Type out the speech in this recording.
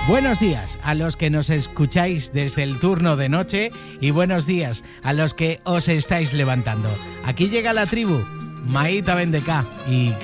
Buenos días a los que nos escucháis desde el turno de noche y buenos días a los que os estáis levantando. Aquí llega la tribu, Maíta Bendecá y